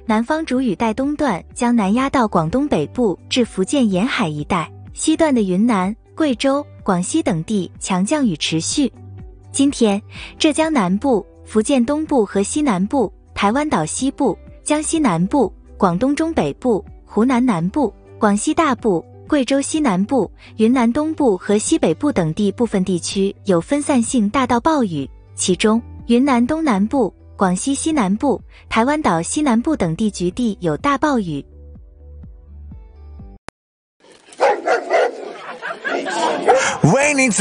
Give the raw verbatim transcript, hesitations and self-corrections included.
南方主雨带东段将南压到广东北部至福建沿海一带，西段的云南、贵州、广西等地强降雨持续。今天，浙江南部、福建东部和西南部、台湾岛西部、江西南部、广东中北部、湖南南部、广西大部、贵州西南部、云南东部和西北部等地部分地区有分散性大到暴雨，其中云南东南部、广西西南部、台湾岛西南部等地局地有大暴雨。 为你。